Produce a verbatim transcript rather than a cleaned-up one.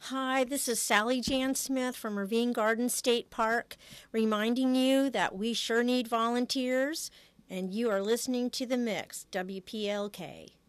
Hi, this is Sally Jan Smith from Ravine Garden State Park, reminding you that we sure need volunteers, and you are listening to The Mix, W P L K.